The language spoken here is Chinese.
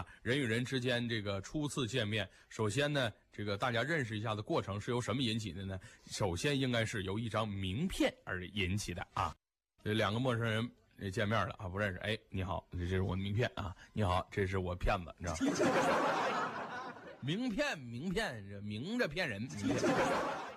啊，人与人之间这个初次见面，首先呢，这个大家认识一下的过程是由什么引起的呢？首先应该是由一张名片而引起的啊。这两个陌生人见面了啊，不认识，哎，你好，这是我的名片啊，你好，这是我骗子，你知道吗？名片，这明着骗人。